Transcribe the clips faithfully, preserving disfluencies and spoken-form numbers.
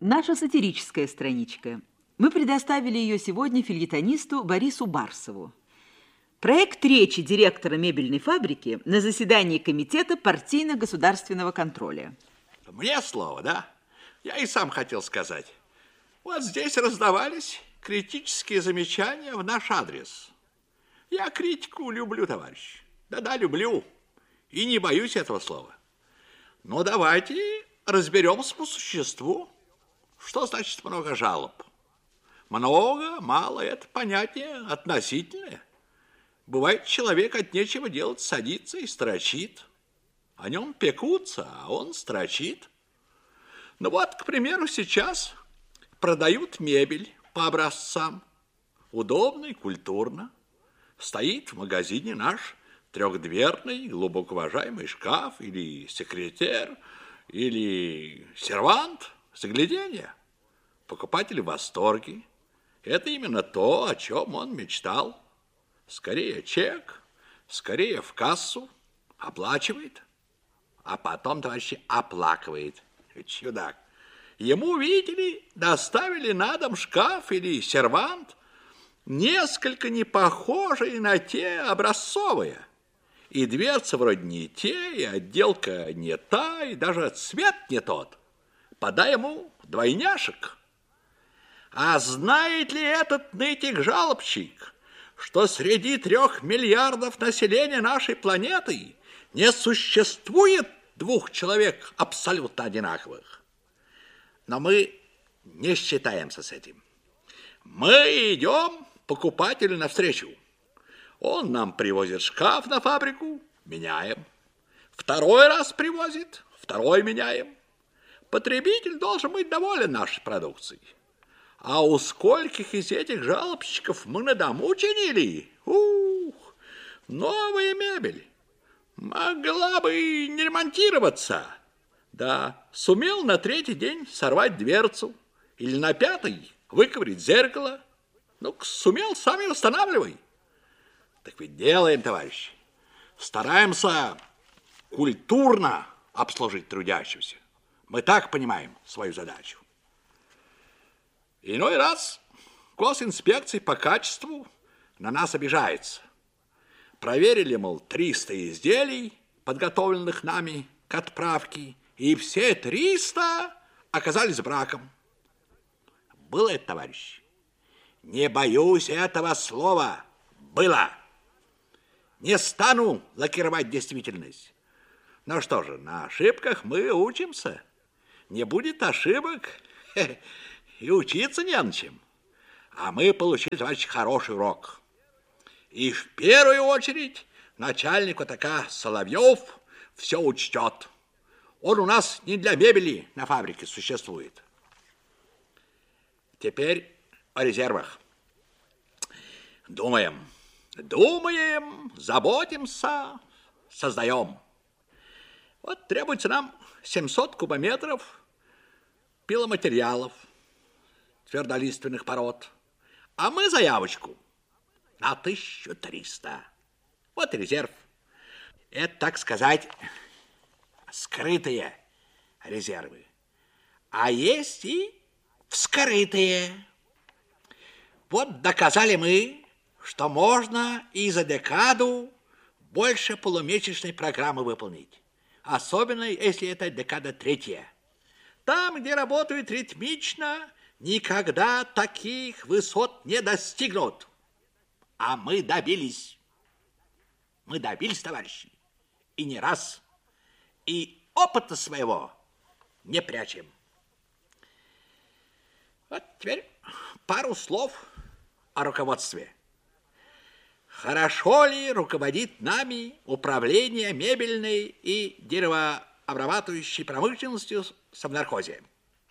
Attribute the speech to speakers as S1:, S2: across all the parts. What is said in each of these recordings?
S1: Наша сатирическая страничка. Мы предоставили ее сегодня фельетонисту Борису Барсову. Проект речи директора мебельной фабрики на заседании Комитета партийно-государственного контроля.
S2: Мне слово, да? Я и сам хотел сказать. Вот здесь раздавались критические замечания в наш адрес. Я критику люблю, товарищ. Да-да, люблю. И не боюсь этого слова. Но давайте разберемся по существу. Что значит много жалоб? Много, мало – это понятие относительное. Бывает, человек от нечего делать садится и строчит. О нем пекутся, а он строчит. Ну вот, к примеру, сейчас продают мебель по образцам. Удобно и культурно. Стоит в магазине наш трехдверный, глубоко уважаемый шкаф или секретер, или сервант. Загляденье. Покупатель в восторге. Это именно то, о чем он мечтал. Скорее чек, скорее в кассу. Оплачивает. А потом, товарищи, оплакивает. Чудак. Ему, видите ли, доставили на дом шкаф или сервант, несколько не похожие на те образцовые. И дверцы вроде не те, и отделка не та, и даже цвет не тот. Подай ему двойняшек. А знает ли этот нытик-жалобщик, что среди трех миллиардов населения нашей планеты не существует двух человек абсолютно одинаковых? Но мы не считаемся с этим. Мы идем покупателю навстречу. Он нам привозит шкаф на фабрику, меняем. Второй раз привозит, второй меняем. Потребитель должен быть доволен нашей продукцией. А у скольких из этих жалобщиков мы на дому чинили? Ух, новая мебель. Могла бы не ремонтироваться. Да, сумел на третий день сорвать дверцу. Или на пятый выковырять зеркало. Ну, сумел, сами восстанавливай. Так ведь делаем, товарищи. Стараемся культурно обслужить трудящихся. Мы так понимаем свою задачу. Иной раз госинспекция по качеству на нас обижается. Проверили, мол, триста изделий, подготовленных нами к отправке, и все триста оказались браком. Было это, товарищи? Не боюсь этого слова. Было. Не стану лакировать действительность. Ну что же, на ошибках мы учимся. Не будет ошибок, и учиться не на чем. А мы получили, товарищи, хороший урок. И в первую очередь начальник вот такая Соловьев все учтет. Он у нас не для мебели на фабрике существует. Теперь о резервах. Думаем, думаем, заботимся, создаем. Вот требуется нам семьсот кубометров пиломатериалов твердолиственных пород. А мы заявочку на тысячу триста. Вот резерв. Это, так сказать, скрытые резервы. А есть и вскрытые. Вот доказали мы, что можно и за декаду больше полумесячной программы выполнить. Особенно, если это декада третья. Там, где работают ритмично, никогда таких высот не достигнут. А мы добились. Мы добились, товарищи. И не раз. И опыта своего не прячем. Вот теперь пару слов о руководстве. Хорошо ли руководит нами управление мебельной и деревообрабатывающей промышленностью совнархозе?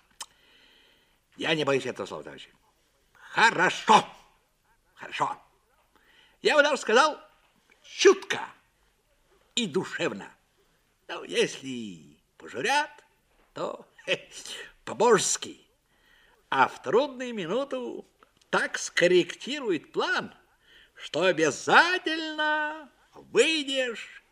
S2: Я не боюсь этого слова, товарищи. Хорошо. Хорошо. Я бы даже сказал, чутко и душевно. Ну, если пожурят, то по-божески. А в трудную минуту так скорректирует план, что обязательно выйдешь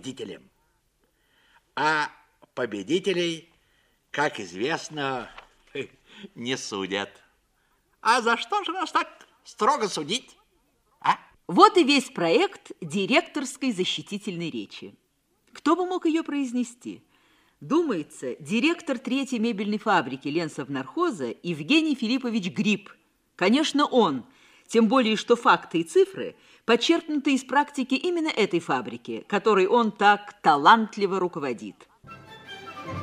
S2: победителем. А победителей, как известно, Не судят. А за что же нас так строго судить? А?
S1: Вот и весь проект директорской защитительной речи. Кто бы мог ее произнести? Думается, директор третьей мебельной фабрики Ленсовнархоза Евгений Филиппович Гриб. Конечно, он. Тем более, что факты и цифры подчеркнуты из практики именно этой фабрики, которой он так талантливо руководит.